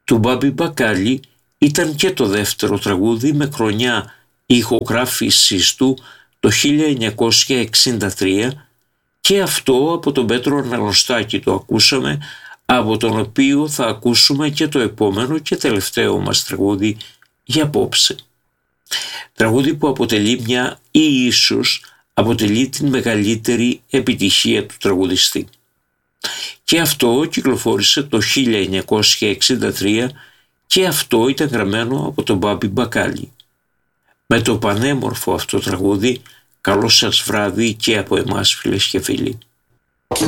του Μπάμπη Μπακάλι ήταν και το δεύτερο τραγούδι με χρονιά ηχογράφησής του το 1963 και αυτό από τον Πέτρο Αναγνωστάκη το ακούσαμε, από τον οποίο θα ακούσουμε και το επόμενο και τελευταίο μας τραγούδι για απόψε. Τραγούδι που αποτελεί μια ή ίσως αποτελεί την μεγαλύτερη επιτυχία του τραγουδιστή. Και αυτό κυκλοφόρησε το 1963 και αυτό ήταν γραμμένο από τον Μπάμπη Μπακάλι. Με το πανέμορφο αυτό τραγούδι, καλό σας βράδυ και από εμάς φίλες και φίλοι.